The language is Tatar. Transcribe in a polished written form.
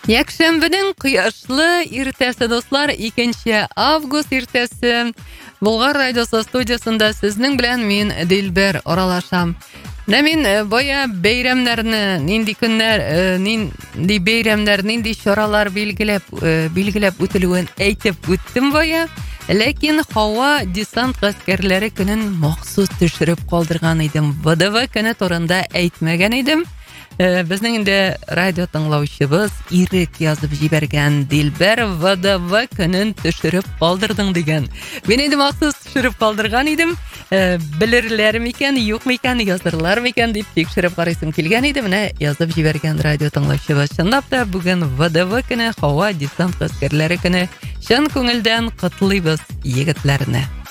Якшәмбенең кояшлы иртәсе, дуслар, 2 август иртәсе. Болгар радиосы студиясында сезнең белән мин Дилбәр аралашам. Мин бая бәйрәмнәрне, нинди көннәр, нинди бәйрәмнәр, нинди чаралар билгеләп үтелүен әйтеп үттем бая. Ләкин Хава десант гаскәрләре көнен махсус төшереп калдырган идем. ВДВ көне турында әйтмәгән идем. Безнең инде радио тыңлаучыбыз ирек язып җибәргән Дилбәр ВДВ көнен төшереп калдырдың дигән. Мин инде махсус төшереп калдырган идем. Белерләр микән, юк микән, язырлар микән дип тикшереп карыйсым килгән иде. Менә язып җибәргән радио тыңлаучыбыз. Чынлап та бүген ВДВ көне, Хава десант гаскәрләре көне. Чын күңелдән котлыйбыз егетләрне.